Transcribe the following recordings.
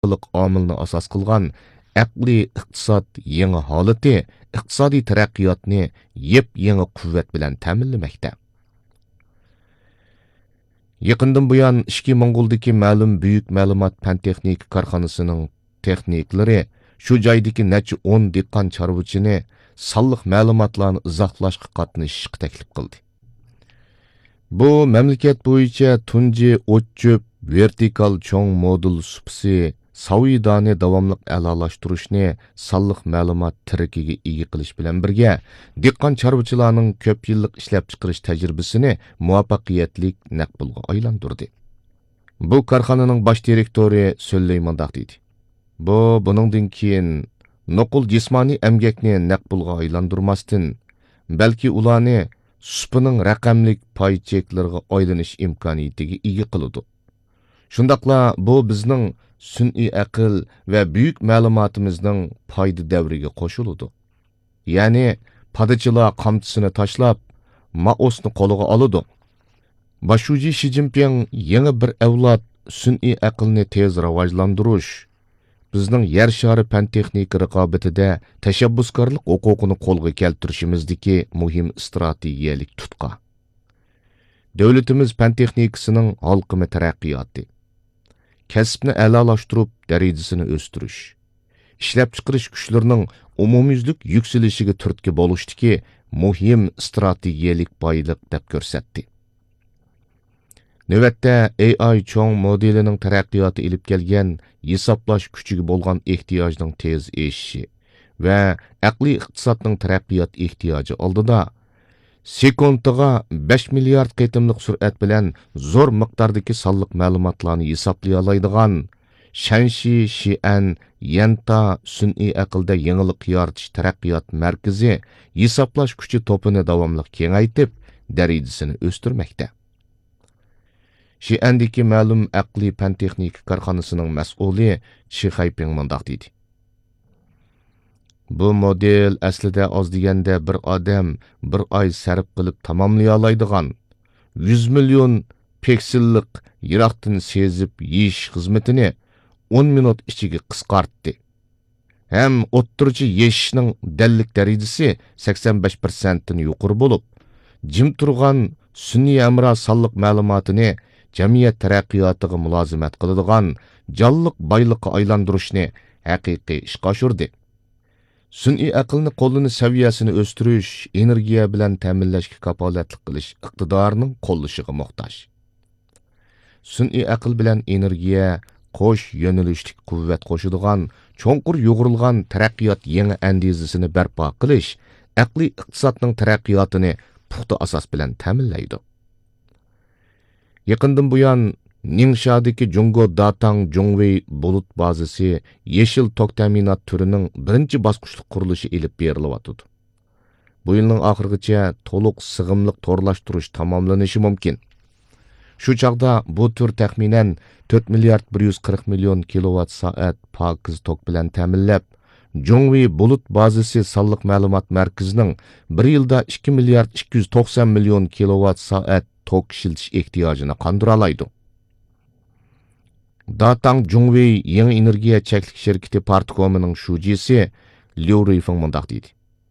arqılıq amilni asas qılğan aqliy iqtisod yangi holati iqtisodiy taraqqiyotni yep-yangi quvvat bilan ta'minlamoqda. Yaqindan buyon ishki Mongoldagi ma'lum buyuk ma'lumot fan-texnika korxonasining texniklari shu joydagi necha 10 dehqon chorvachini sonliq ma'lumotlarni izohlashga qatnashishga taklif qildi. Bu mamlakat bo'yicha tunji o't-cho'p vertikal cho'ng modul supsi savidani davomli a'lolashtirishni sonliq ma'lumot tirikiga ega qilish bilan birga dehqon chorvachilarning ko'p yillik ishlab chiqarish tajribasini muvaffaqiyatli naqbulga aylantirdi. Bu korxonaning bosh direktori So'leymondoq dedi. Buningdan keyin nuqul jismoniy emgakni naqbulga aylantirmasdan, balki ularni supining raqamlik pay cheklariga aylanish imkoniyatiga ega qiladi. Shundaqla bu bizning sun'iy aql va buyuk ma'lumotimizning foyda davriga qo'shiladi. Ya'ni padachilar qamchisini tashlab, maosni qo'liga oladi. Boshuvchi Shi Jinping yangi bir avlod sun'iy aqlni tez rivojlantirish, bizning yer shari fan-texnika raqobatida tashabbuskorlik huquqini qo'lga keltirishimizdagi muhim strategiyalik tutqa. Davlatimiz fan-texnikasining halqimi taraqqiyoti, kasbni a'lolashtirib darajasini o'stirish, ishlab chiqarish kuchlarining umumyuzlik yukselishiga turtki bo'lishdagi muhim strategiyalik boylik deb ko'rsatdi. Növətdə AI cho'ng modelining taraqqiyoti ilib kelgan hisoblash kuchiga bo'lgan ehtiyojning tez eshishi va aqliy iqtisodning taraqqiyot ehtiyoji oldida sekundiga 5 milliard qitimliq sur'at bilan zo'r miqdordagi sonliq ma'lumotlarni hisoblay oladigan Shanxi Xi'an Yanta sun'iy aqlda yangilik yaratish taraqqiyot markazi hisoblash kuchi to'pini davomli kengaytib, darajasini o'stirmoqda. Xi'andagi ma'lum aqliy fan-texnika korxonasining mas'uli Shi Haiping mundaq dedi. Bu model aslida oz deganda bir odam bir oy sarf qilib tamomlay oladigan 100 million piksellik yiroqdan sezib yeyish xizmatini 10 minut ichiga qisqartdi. Ham o'ttirchi yeyishning dallik darajasi 85% dan yuqori bo'lib, jim turgan sun'iy amro sonliq ma'lumotini jamiyat taraqqiyotiga mulozimat qiladigan jonliq boyliqqa aylantirishni haqiqiy ishga oshirdi. Sun'iy aqlni qo'llanish saviyasini o'stirish, energiya bilan ta'minlashga kafolatlik qilish iqtidorining qo'llashiga muhtoj. Sun'iy aql bilan energiya qo'sh yo'nalishlik quvvat qo'shadigan, cho'nqur yo'g'rilgan taraqqiyot yangi andizasini barpo qilish, aqliy iqtisodning taraqqiyotini puxta asos bilan ta'minlaydi. Yaqindan buyon Ningshadagi Jungo Datang Jungwei bulut bazasi yeshil tok ta'minot turining birinchi bosqichli qurilishi ilib berilyapti. Bu yilning oxirigacha to'liq sig'imliq torlashtirish tamomlanishi mumkin. Shu chaqda bu tur taxminan 4 milliard 140 million kilowatt soat pokiz tok bilan ta'minlab, Jungwei bulut bazasi sonliq ma'lumot markazining 1 yilda 2 milliard 290 million kilowatt soat tok ishiltish ehtiyojini qondira oladi. Datang Jungwei yangi energiya cheklik shirkati partkomining shujisi Liu Ruifeng mundaq deydi.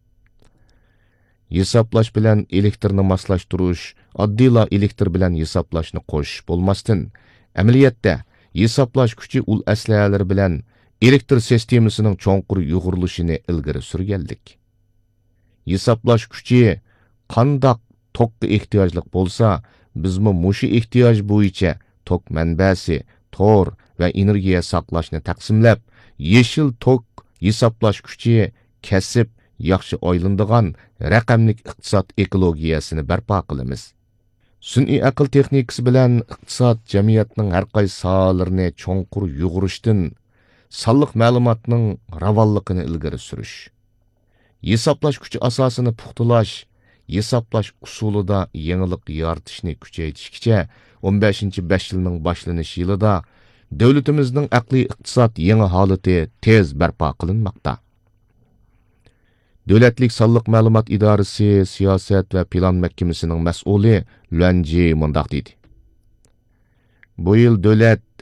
Hisoblash bilan elektrni moslashtirish, oddiyla elektr bilan hisoblashni qo'shish bo'lmasdan, amaliyotda hisoblash kuchi ul aslahalar bilan elektr sistemasining cho'nqur yo'g'rilishini ilgari surganlik. Hisoblash kuchi qandoq tokka ehtiyojliq bo'lsa, bizmi mushu ehtiyoj bo'yicha tok manbasi, tor va energiya saqlashni taqsimlab, yeshil tok hisoblash kuchi kasb yaxshi oylindigan raqamlik iqtisod ekologiyasini barpo qilamiz. Sun'iy aql texnikasi bilan iqtisod jamiyatning har qaysi sohalarini cho'nqur yo'g'irishdan sonliq ma'lumotning ravonligini ilgari surish, hisoblash kuchi asosini puxtalash, hisoblash usulida yangilik yaratishni kuchaytirishga 15-5 yilning boshlanish yilida davlatimizning aqliy iqtisod yangi holati tez barpo qilinmoqda. Davlatlik sonliq ma'lumot idorasi siyosat va plan mahkamasining mas'uli Luanji mundaq dedi. Bu yil davlat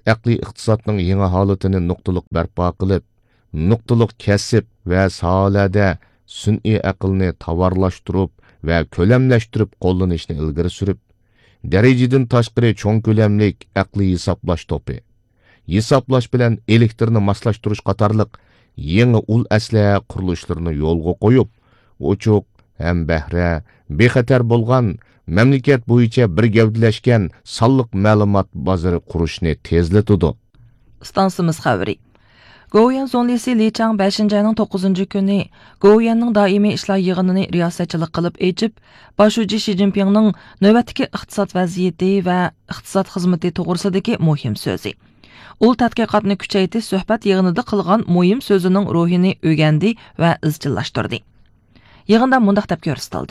aqliy iqtisodning yangi holatini nuqtaliq barpo qilib, nuqtaliq kasb va sohalarda sun'iy aqlni tovarlashtirib va ko'lamlashtirib qo'llanishni ilgari surib, darajadan tashqari cho'ng ko'lamlik aqliy hisoblash to'pi, hisoblash bilan elektrni moslashtirish qatorliq yangi ul asliha qurilishlarini yo'lga qo'yib, ochiq ham bahra bexatar bo'lgan mamlakat bo'yicha bir gavdalashgan sonliq ma'lumot bozori qurishni tezlatadi. Stansimiz xabari. Goyan zonlisi Li Chang 5-ayning 9-kuni Goyanning doimiy ishlar yig'inini riyosatchilik qilib echib, boshuvchi Xi Jinpingning navbatdagi iqtisod vaziyati va iqtisod xizmati to'g'risidagi muhim so'zi. U tadqiqotni kuchaytirish suhbat yig'inida qilgan muhim so'zining ruhini o'rgandi va izchillashtirdi. Yig'inda mundaq deb ko'rsatildi.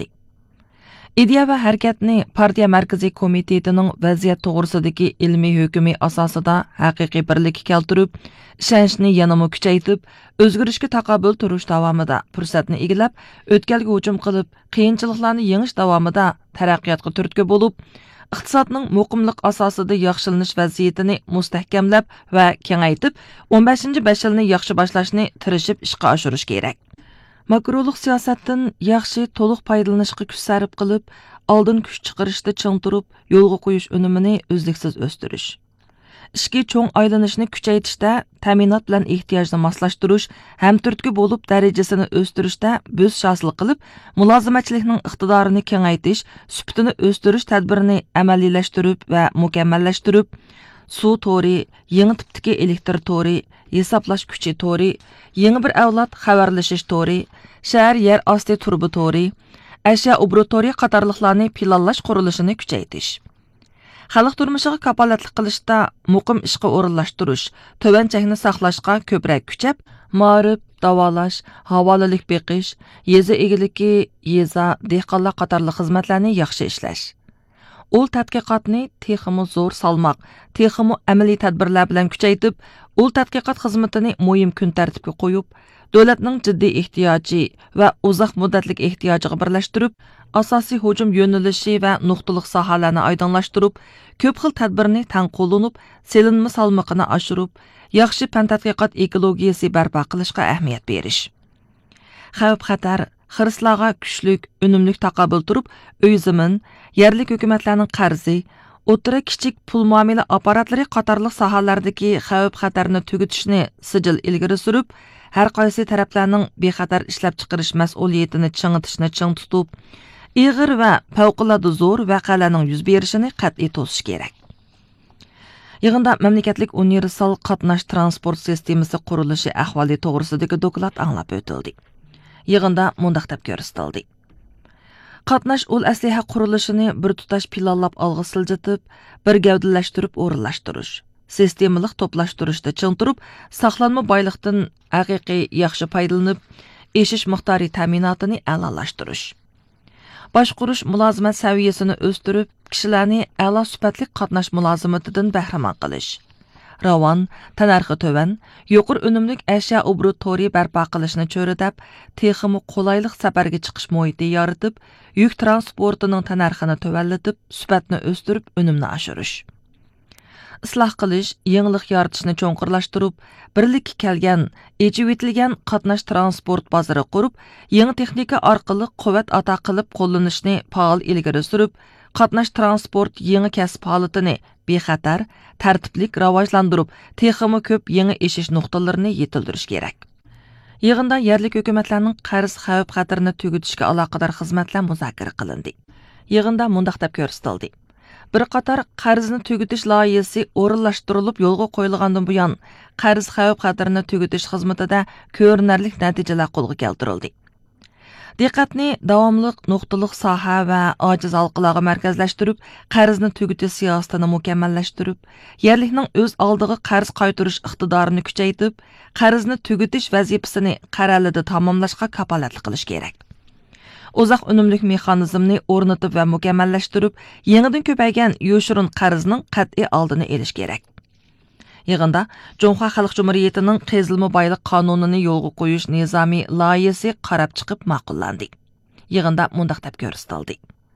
Ideya va harakatni partiya markaziy komitetining vaziyat to'g'risidagi ilmiy hukmi asosida haqiqiy birlik keltirib, ishonchni yanama kuchaytirib, o'zgarishga taqobil turish davomida fursatni egallab, o'tkalga hujum qilib, qiyinchiliklarni yengish davomida taraqqiyotga turtki bo'lib, iqtisodning muqimlik asosida yaxshilanish vaziyatini mustahkamlab va kengaytib, 15-5 yilni yaxshi boshlashni tirishib ishga oshirish kerak. Makrolik siyosatdan yaxshi to'liq foydalanishga kuch sarf qilib, oldin kuch chiqarishda ching turib, yo'lga qo'yish unumini uzluksiz o'stirish. Ishki cho'ng aylanishni kuchaytirishda, ta'minot bilan ehtiyojni moslashtirish, hamturtki bo'lib darajasini o'stirishda bo'z hosil qilib, mulozimatchilikning iqtidorini kengaytirish, sifatini o'stirish tadbirini amaliylashtirib va mukammallashtirib, suv to'ri, yangi tipdagi elektr to'ri, hisoblash kuchi to'ri, yangi bir avlod xabarlashish to'ri, shahar yer osti turbi to'ri, ashyo obrotori qatorliqlarni planlash qurilishini kuchaytirish. Xalq turmushiga kapolatlik qilishda muqim ishga o'rinlashtirish, to'van chekni saqlashga ko'proq kuchab, ma'rif, davolash, havolalik beqish, yeza egiligi, yeza dehqonlar qatorli xizmatlarni yaxshi ishlash. U tadqiqotni texmi zo'r salmoq, texmi amaliy tadbirlar bilan kuchaytirib, u tadqiqot xizmatini muhim kun tartibga qo'yib, davlatning jiddiy ehtiyoji va uzoq muddatlik ehtiyojiga birlashtirib, asosiy hujum yo'nalishi va nuqtaliq sohalarni oydinlashtirib, ko'p xil tadbirni tang qo'llanib, selinma salmoqini oshirib, yaxshi fan tadqiqot ekologiyasi barpo qilishga ahamiyat berish. Xavf-xatar xirislarga kuchlik, unumlik taqobil turib, uy zamin, yerlik hukumatlarning qarzi, o'tira kichik pul muomala apparatlari qatorliq sohalardagi xavf-xatarni tugutishni sijil ilgari surib, har qaysi taraflarning bexatar ishlab chiqarish mas'uliyatini chingitishni ching tutib, ig'ir va favqulodda zo'r voqealarning yuz berishini qat'iy to'sish kerak. Yig'inda mamlakatlik universal qatnash transport sistemasi qurilishi ahvoli to'g'risidagi doklad anglab o'tildi. Yig'inda mundaq deb ko'rsatildi. Qatnash ul asliha qurilishini bir tutash planlab olg'a siljitib, bir gavdalashtirib o'rinlashtirish, sistemalik to'plashtirishda ching turib, saqlanma boyliqdan haqiqiy yaxshi foydalanib, eshish miqdori ta'minotini a'lolashtirish. Boshqurish mulozimat saviyasini o'stirib, kishilarni a'lo sifatli qatnash mulozimatidan bahramand qilish. Ravon, tanarxi to'van, yuqur unumlik ashyo obrotori barpo qilishni cho'ridab, texmi qulaylik safarga chiqish muhiti yaratib, yuk transportining tanarxini to'vallatib, sifatni o'stirib, unumni oshirish. Isloh qilish, yangilik yaratishni cho'nqirlashtirib, birlikka kelgan, echib etilgan qatnash transport bozori qurib, yangi texnika orqali quvvat ato qilib qo'llanishni faol ilgari surib, qatnash transport yangi kasb holatini bexatar, tartiblik rivojlantirib, texmi ko'p yangi eshish nuqtalarini yetildirish kerak. Yig'inda yerlik hukumatlarning qarz xavf-xatarini tugutishga aloqador xizmatlar muzokara qilindi. Yig'inda mundaq deb ko'rsatildi. Bir qator qarzni tugutish loyihasi o'rinlashtirilib yo'lga qo'yilgandan buyon qarz xavf-xatarini tugutish xizmatida ko'rinarli natijalar qo'lga keltirildi. Diqqatni davomliq nuqtaliq soha va ojiz halqalarga markazlashtirib, qarzni tugutish siyosatini mukammallashtirib, yerlikning o'z oldiga qarz qaytarish iqtidorini kuchaytirib, qarzni tugutish vazifasini qarorida tamomlashga kapolatlik qilish kerak. Uzoq unumlik mexanizmni o'rnatib va mukammallashtirib, yangidan ko'paygan yo'shirin qarzning qat'iy oldini olish kerak. Yig'inda Jumhur Xalq Jumhuriyatining qazilma boylik qonunini yo'lga qo'yish nizomiy loyihasi qarab chiqib ma'qullandi. Yig'inda mundaq deb ko'rsatildi.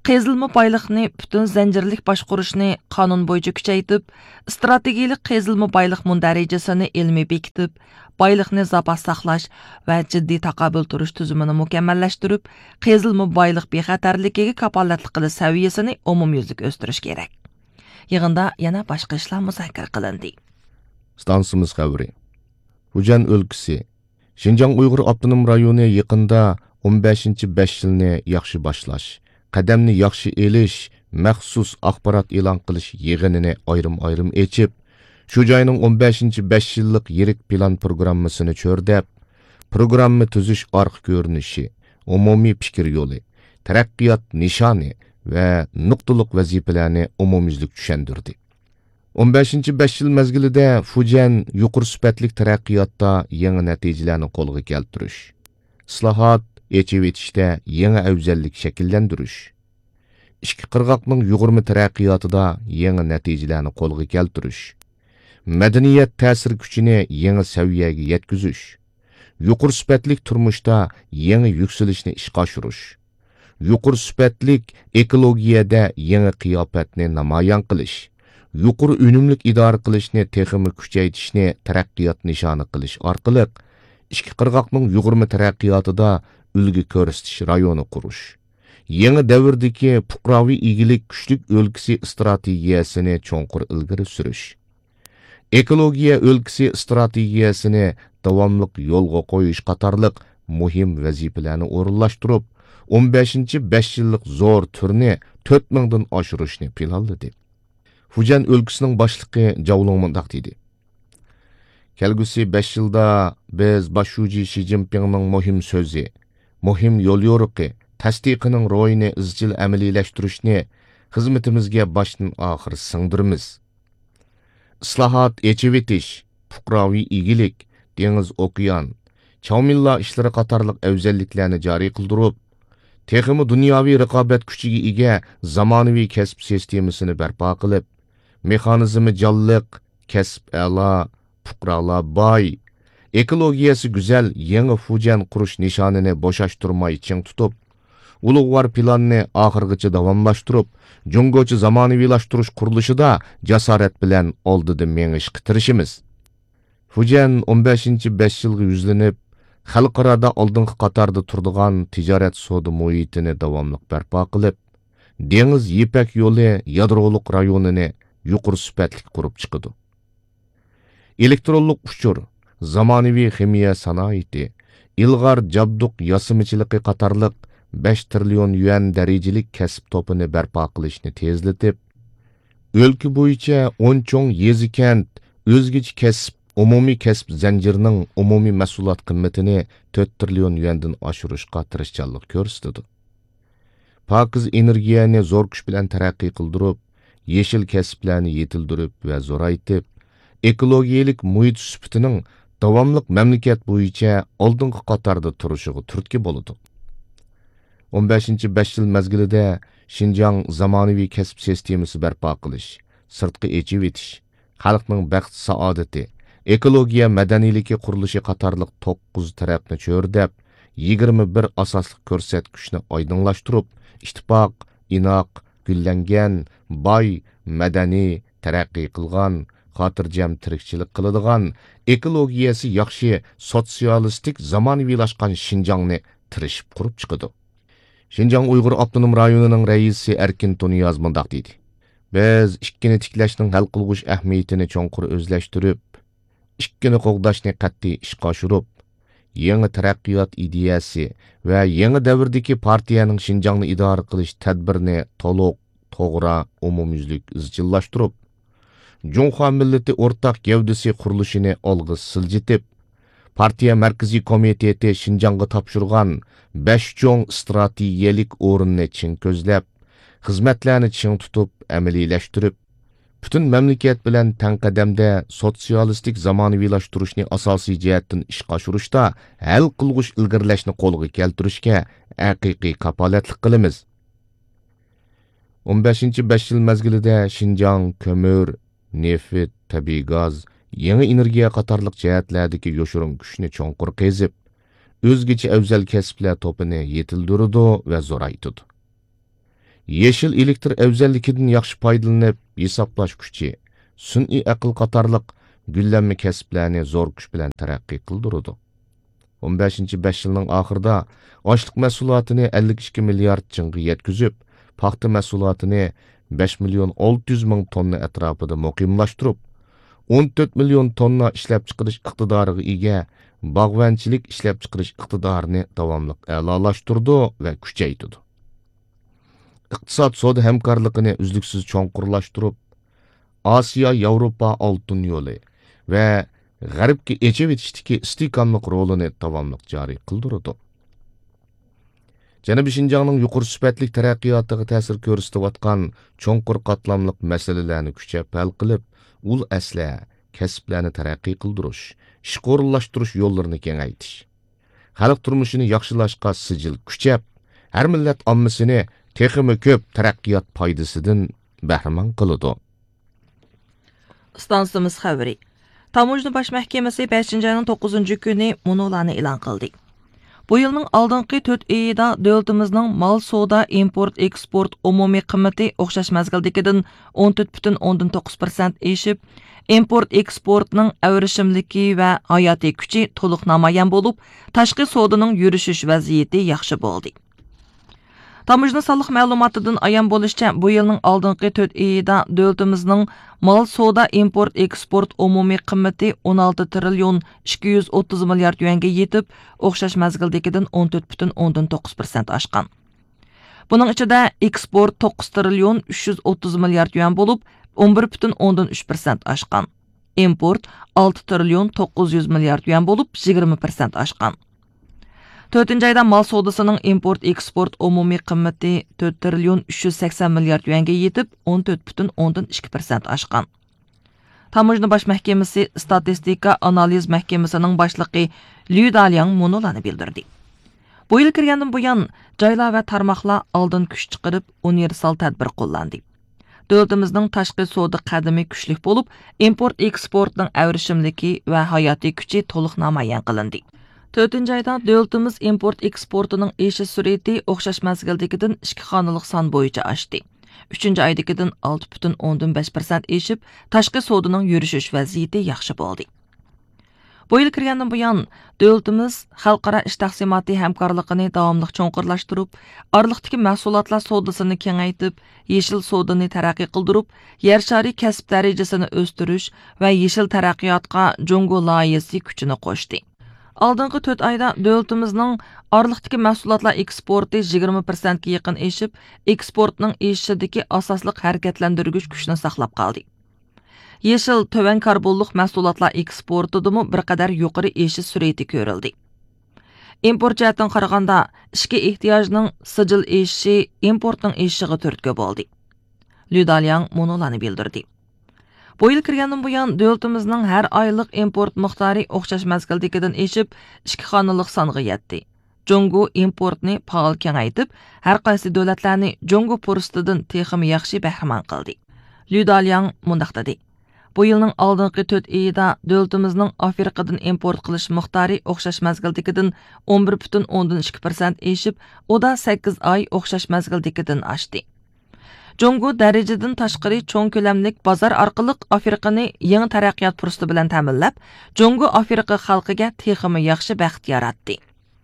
qazilma boyliqni butun zanjirlik boshqurishni qonun bo'yicha kuchaytirib, strategiyalik qazilma boyliq darajasini ilmiy bekitib, boyliqni zapas saqlash va jiddiy taqobil turish tuzumini mukammallashtirib, qazilma boyliq bexatarligiga kapolatlik qilish saviyasini umumyuzlik o'stirish kerak. Yig'inda yana boshqa ishlar muzokara qilindi. Stansimiz xabari. Fujian o'lkasi, Xinjiang Uyg'ur avtonom rayoni yaqinda 15-5 yilni yaxshi boshlash, qadamni yaxshi elish, maxsus axborot e'lon qilish yig'inini ayrim-ayrim echib, shu joyning 15-5 yillik yirik plan programmasini cho'rdab, programma tuzish orqa ko'rinishi, umumiy fikr yo'li, taraqqiyot nishoni va nuqtaliq vazifalarni umumyuzlik tushundirdi. 15-5 yil mezgilida Fujian yuqori sifatlik taraqqiyotda yangi natijalarni qo'lga keltirish, islohot echib etishda yangi afzallik shakllantirish, ikki qirg'oqning yug'urma taraqqiyotida yangi natijalarni qo'lga keltirish, madaniyat ta'sir kuchini yangi saviyaga yetkazish, yuqori sifatlik turmushda yangi yuksalishni ishga oshirish, yuqori sifatlik ekologiyada yangi qiyofatni namoyon qilish, yuqori unumlik idora qilishni texmi kuchaytirishni taraqqiyot nishoni qilish orqali ikki qirg'oqning yug'urma taraqqiyotida ulgi ko'rsatish rayoni qurish, yangi davrdagi fuqaroviy egilik kuchlik o'lkasi strategiyasini cho'nqur ilgari surish, ekologiya o'lkasi strategiyasini davomli yo'lga qo'yish qatorliq muhim vazifalarni o'rinlashtirib, 15-5 yillik zo'r turni 4000 dan oshirishni planladi. Fujian o'lkasining boshlig'i Javlong mundaq dedi. Kelgusi 5 yilda biz Boshchi Xi Jinpingning muhim so'zi, muhim yo'l yo'riqi, tasdiqining ro'yini izchil amaliylashtırishni xizmatimizga boshdan oxir singdiramiz. Islohot echib etish, fuqaroviy egilik, dengiz okean, Çavmilla ishlari qatorliq afzalliklarni joriy qildirib, texmi dunyoviy raqobat kuchiga ega zamonaviy kasb sistemasini barpo qilib, mexanizmi jonliq, kasb a'lo, fuqarolar boy, ekologiyasi go'zal yangi Fujian qurish nishonini bo'shashtirmay ching tutib, ulug'vor planni oxirgacha davomlashtirib, jungochi zamonaviylashtirish qurilishida jasorat bilan oldida mengishga tirishimiz. Fujian 15-5 yilga yuzlanib, xalqarada oldingi qatorda turadigan tijorat savdo muhitini davomli barpo qilib, dengiz Yipak yo'li yadroliq rayonini yuqori sifatli qurib chiqadi. Elektronlik uchur, zamonaviy ximiya sanoati, ilg'or jabduq yasimichiligi qatorliq 5 trillion yuan darajalik kasb topini barpo qilishni tezlatib, o'lka bo'yicha 10 cho'ng yezi kent o'zgacha kasb umumiy kasb zanjirining umumiy mahsulot qiymatini 4 trillion yuandan oshirishga tirishchanlik ko'rsatdi. Pokiz energiyani zo'r kuch bilan taraqqiy qildirib, yeşil kasblarni yetildirib va zo'raytib, ekologiyalik muhit sifatining davomliq mamlakat bo'yicha oldingi qatorda turishiga turtki bo'ladi. 15-5 yil mezgilida Xinjiang zamonaviy kasb sistemasi barpo qilish, sirtqi echib etish, xalqning baxt saodati, ekologiya madaniyligi qurilishi qatorliq 9 tarafni cho'rdab, 21 asosli ko'rsatkichni oydinlashtirib, ittifoq, inoq, gullangan, boy, madaniy, taraqqiy qilgan, xotirjam tirikchilik qiladigan, ekologiyasi yaxshi, sotsialistik zamonaviylashgan Xinjiangni tirishib qurib chiqadi. Xinjiang Uyg'ur avtonom rayonining raisi Erkin Tuniyaz mundaq dedi. Biz ikkini tiklashning hal qilg'ish ahamiyatini cho'nqur o'zlashtirib, ikkini qo'g'dashni qat'iy ishga oshirib, yangi taraqqiyot ideyasi va yangi davrdagi partiyaning Xinjiangni idora qilish tadbirini to'liq, to'g'ri, umumyuzlik izchillashtirib, Junxo millati o'rtaq gavdasi qurilishini olg'a siljitib, partiya markaziy komiteti Xinjiangga topshirgan 5 cho'ng strategiyalik o'rinni chin ko'zlab, xizmatlarni chin tutib, amaliylashtirib, butun mamlakat bilan teng qadamda sotsialistik zamonaviylashtirish asosiy jihatdan ishga oshirishda hal qilg'ish ilgirlashni qo'lga keltirishga haqiqiy kapolatlik qilamiz. 15-5 yil mezgilida Xinjiang ko'mir, neft, tabiiy gaz, yangi energiya qatorliq jihatlardagi yo'shirin kuchni cho'nqur qezib, o'zgacha afzal kasblar topini yetildirdi va zo'raytirdi. yeşil elektr afzalligidan yaxshi foydalanib hisoblash kuchi, sun'iy aql qatorliq gullanma kasblarni zo'r kuch bilan taraqqiy qildirdi. 15-5 yilning oxirida ochliq mahsulotini 52 milliard chinga yetkazib, paxta mahsulotini 5 million 600 ming tonna atrofida muqimlashtirib, 14 million tonna ishlab chiqarish iqtidoriga ega bog'vanchilik ishlab chiqarish iqtidorini davomli a'lolashtirdi va kuchaytirdi. Iqtisod savdo hamkorligini uzluksiz cho'nqurlashtirib, Osiyo Yevropa oltin yo'li va G'arbga echib etishdagi istiqomlik rolini davomli joriy qildirdi. Janubiy Shinjongning yuqori sifatli taraqqiyotiga ta'sir ko'rsatayotgan cho'nqur qatlamliq masalalarni kuchab hal qilib, ul asla kasblarni taraqqiy qildirish, ish o'rinlashtirish yo'llarini kengaytirish, xalq turmushini yaxshilashga sijil kuchab, har millat ommasini texmi ko'p taraqqiyot foydasidan bahramand qiladi. Stansimiz xabari. Tamojna Baş Mahkemesi 5-ayning 9-kuni munolarni e'lon qildi. Bu yilning oldingi 4 oyida davlatimizning mal savdo import eksport umumiy qiymati o'xshash mazgildagidan 14,9% eshib, import eksportning avrishimligi va hayotiy kuchi to'liq namoyon bo'lib, tashqi savdoning yurishish vaziyati yaxshi bo'ldi. Tamojna sonliq ma'lumotidan ayon bo'lishicha, bu yilning oldingi 4 oyida davlatimizning mal savdo import eksport umumiy qiymati 16 trillion 230 milliard yuanga yetib, o'xshash mazgildagidan 14,9% oshgan. Buning ichida eksport 9 trillion 330 milliard yuan bo'lib, 11,3% oshgan. Import 6 trillion 900 milliard yuan bo'lib, 20% oshgan. 4-ayda mal savdosining import-eksport umumiy qiymati 4 trillion 380 milliard yuanga yetib, 14,2% oshgan. Tamojna Baş Mahkemesi Statistika Analiz Mahkemesining boshlig'i Liu Daliang munolarni bildirdi. Bu yil kirgandan buyon joylar va tarmoqlar oldin kuch chiqarib, universal tadbir qo'llandi. Davlatimizning tashqi savdo qadami kuchli bo'lib, import-eksportning avrishimligi va hayotiy kuchi to'liq namoyon qilindi. 4-ayda davlatimiz import-eksportining eshish sur'ati o'xshash mazgildagidan 2 xonalik son bo'yicha oshdi. 3-oydagidan 6,5% eshib, tashqi savdoning yurishish vaziyati yaxshi bo'ldi. Bu yil kirgandan buyon davlatimiz xalqaro ish taqsimoti hamkorligini davomli cho'nqurlashtirib, oraliqdagi mahsulotlar savdosini kengaytib, yeshil savdoni taraqqiy qildirib, yer shari kasb darajasini o'stirish va yeshil taraqqiyotga Jungo loyihasi kuchini qo'shdi. Oldingi 4 oyda davlatimizning oraliqdagi mahsulotlar eksporti 20% ga yaqin eshib, eksportning eshishidagi asosliq harakatlantirgich kuchni saqlab qoldi. Yeshil tovan karbonliq mahsulotlar eksportidimi bir qadar yuqori eshish sur'ati ko'rildi. Import jihatdan qaraganda, ichki ehtiyojning sijil eshishi importning eshishiga turtki bo'ldi. Liu Daliang munolarni bildirdi. Bu yil kirgandan buyon davlatimizning har oylik import miqdori o'xshash mazgildagidan eshib, 2 xonalik songa yetdi. Jungo importni faol kengaytib, har qaysi davlatlarni Jungo purstidan texmi yaxshi bahramand qildi. Liu Daliang mundaq dedi. Bu yilning oldingi 4 oyida davlatimizning Afrikadan import qilish miqdori o'xshash mazgildagidan 11,2% eshib, oda 8 oy o'xshash mazgildagidan oshdi. Jungo darajadan tashqari cho'ng ko'lamlik bozor orqali Afrikani yangi taraqqiyot fursati bilan ta'minlab, Jungo Afrika xalqiga texmi yaxshi baxt yaratdi.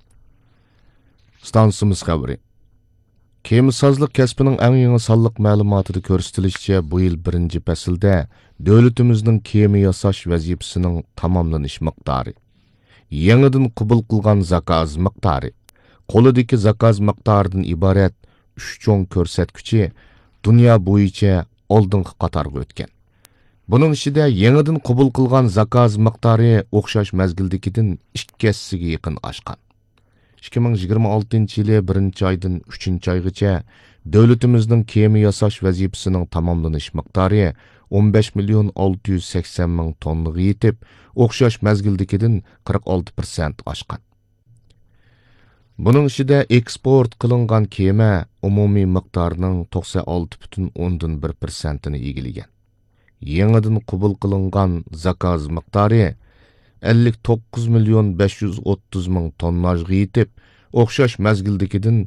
Stansimiz xabari. Kemisozlik kasbining eng yangi sonliq ma'lumotida ko'rsatilishicha, bu yil 1-faslda davlatimizning kema yasash vazifasining tamomlanish miqdori, yangidan qabul qilgan zakaz miqdori, qo'lidagi zakaz miqdoridan iborat 3 cho'ng ko'rsatkichi dunyo bo'yicha oldingi qatorga o'tgan. Buning ichida yangidan qabul qilgan zakaz miqdori o'xshash mazgildagidan 2 hissasiga yaqin oshgan. 2026-yili 1-oydan 3-oygacha davlatimizning kema yasash vazifasining tamomlanish miqdori 15 million 680 ming tonnaga yetib, o'xshash mazgildagidan 46% oshgan. Buning ichida eksport qilingan kema umumiy miqdorining 96,1%ni egillagan. Yangidan qabul qilingan zakaz miqdori 59 million 530 ming tonnajga yetib, o'xshash mazgildagidan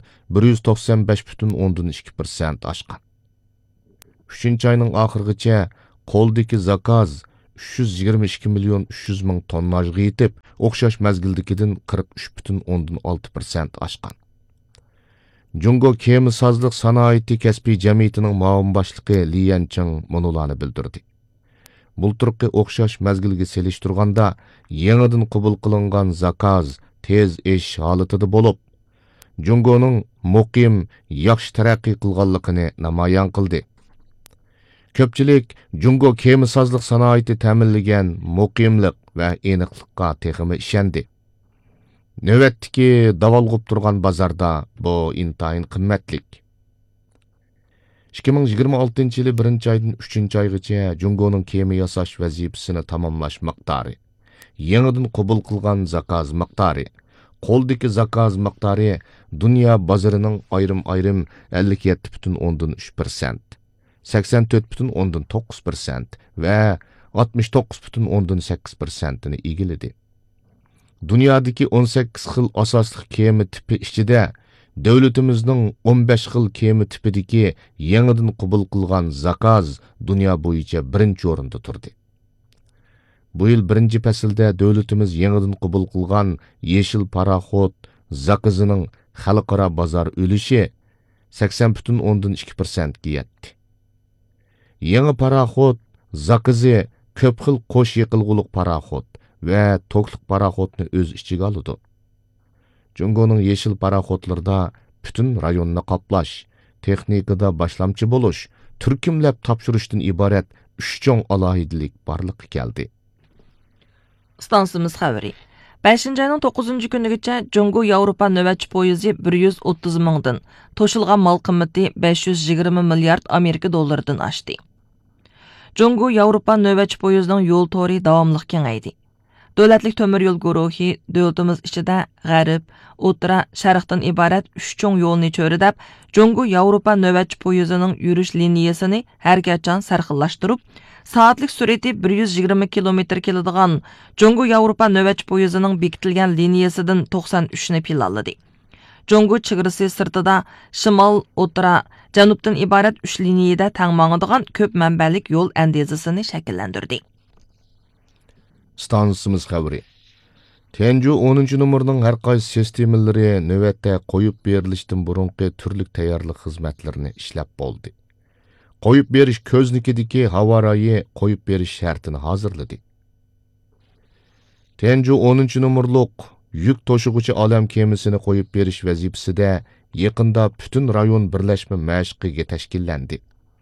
195,2% oshgan. 3-oyning oxirigacha qo'ldagi zakaz 322 million 300 ming tonnajga yetib, o'xshash mazgildagidan 43,6% oshgan. Jungo kemi sozliq sanoati kasbiy jamiyatining muavin boshlig'i Li Yanching monolarni bildirdi. Bulturqi o'xshash mazgilga selishtirganda yangidan qabul qilingan zakaz tez ish holatida bo'lib, Jungoning muqim, yaxshi taraqqiy qilganligini namoyon qildi. Ko'pchilik Jungo kemi sozliq sanoati ta'minlagan muqimlik va aniqlikqa texmi ishondi. Növətdiki davalğıb turgan bazarda bu intayin qimmatlik. 2026 yılı 1. aydan 3. aygacha Jungo'nun kemi yasash vazifasini tamamlash miqdori, yangidan qabul qilgan zakaz miqdori, qo'ldagi zakaz miqdori dunyo bozorining ayrim 57,3%, 84,9% va 69,8%ni egilidi. Dünyadaki 18 xil asosli kemi tipi ichida davlatimizning 15 xil kemi tipidagi yangidan qabul qilgan zakaz dunyo bo'yicha birinchi o'rinda turdi. Bu yil birinchi faslda davlatimiz yangidan qabul qilgan yeshil paraxod zakazining xalqaro bozor ulushi 80,2% ga yetdi. Yangi paraxod zakazi ko'p xil qo'sh yiqilg'uliq paraxod ve tokluq paraxodni o'z ichiga oladi. Jungoning yeshil paraxodlarda bütün rayonni qoplash, texnikada boshlamchi bo'lish, turkumlab topshirishdan iborat 3 cho'ng alohidilik borliqqa keldi. Stansimiz xabari. 5-ayning 9-kunigacha Jungo Yevropa navbatchi poyezdi 130 mingdan, to'shilgan mal qimmati 520 milliard Amerika dollaridan oshdi. Jungo Yevropa navbatchi poyezdining yo'l to'ri davomli kengaydi. Davlatlik temir yo'l guruhi davlatimiz ichida g'arb, o'rta, sharqdan iborat 3 cho'ng yo'lni cho'ridab, Jungo Yevropa navbatchi poyezdining yurish liniyasini harkatchan sarxillashtirib, soatlik sur'ati 120 km keladigan Jungo Yevropa navbatchi poyezdining bekitilgan liniyasidan 93 ni planladi. Jungo chegarasi sirtida shimol, o'rta, janubdan iborat 3 liniyada tangmangadigan ko'p manbalik yo'l andezasini shakllantirdi. Stansimiz xabari. Tenju 10. numurning har qaysi sistemalari navbatda qo'yib berilishdan burunqi turli tayyorlik xizmatlarini ishlab bo'ldi. Qo'yib berish ko'znikidagi havorayi qo'yib berish shartini hozirladi. Tenju 10. numurliq yuk to'shig'uchi olam kemisini qo'yib berish vazifasida yaqinda butun rayon birlashma mashqiga tashkillandi.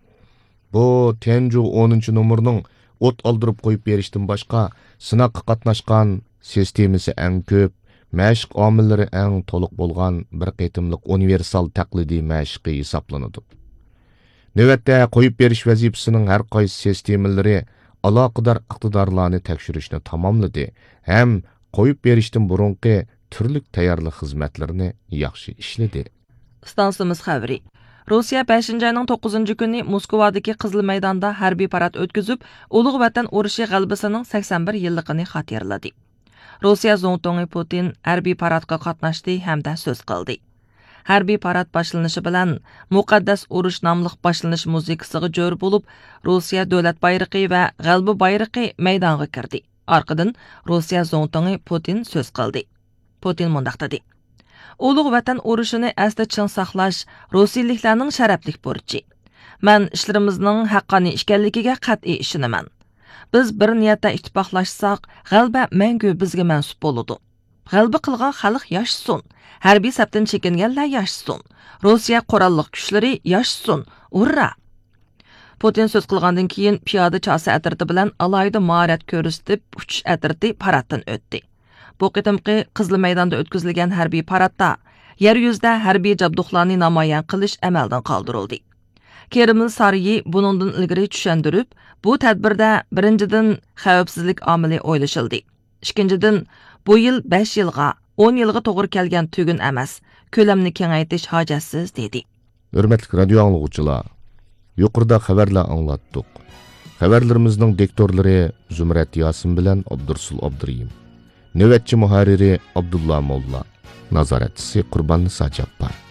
Bu Tenju 10. numurning o't oldirib qo'yib berishdan boshqa sinoqqa qatnashgan sistemasi eng ko'p, mashq omillari eng to'liq bo'lgan bir qitimliq universal taqlidiy mashqi hisoblanadi. Navbatda qo'yib berish vazifasining har qaysi sistemalari aloqador iqtidorlarni tekshirishni tamomladi ham qo'yib berishdan burunqi turli tayyorlik xizmatlarini yaxshi ishladi. Stansimiz xabari. Rossiya 5-ayning 9-kuni Moskvadagi Qizil maydonda harbiy parad o'tkazib, Ulug' Vatan urushi g'alabasining 81 yilligini xotirladi. Rossiya Zo'ntongi Putin harbiy paradga qatnashdi hamda so'z qildi. Harbiy parad boshlanishi bilan Muqaddas urush nomli boshlanish muzikasiga jo'r bo'lib, Rossiya davlat bayrog'i va g'alaba bayrog'i maydonga kirdi. Orqadan Rossiya Zo'ntongi Putin so'z qildi. Putin mundaq dedi: Ulug' Vatan urushini asli chin saqlash rossiyaliklarning sharaflik burchi. Men ishlarimizning haqqoniy ekanligiga qat'iy ishonaman. Biz bir niyatda ittifoqlashsak, g'alaba mangu bizga mansub bo'ladi. G'alaba qilgan xalq yashsin, harbiy sabtdan chekinganlar yashsin, Rossiya qurolli kuchlari yashsin. Urra! Putin so'z qilgandan keyin piyoda chasi atriti bilan alayda mahorat ko'rsatib, uchish atriti paraddan o'tdi. Bu qitimqi Qizil maydonda o'tkazilgan harbiy paradda yer yuzida harbiy jabduqlarni namoyon qilish amaldan qoldirildi. Kreml sariyi buningdan ilgari tushuntirib, bu tadbirda birinchidan xavfsizlik omili o'ylashildi. Ikkinchidan bu yil 5 yilga, 10 yilga to'g'ri kelgan tugun emas, ko'lamni kengaytirish hojatsiz dedi. Hurmatli radio anglovchilar, yuqorida xabarlar anglatdik. Xabarlarimizning diktorlari Zumrat Yosin bilan Abdursul Abduriyim. Növətçi muharriri Abdullah Molla. nazoratchisi Qurbonnisa Jabbor.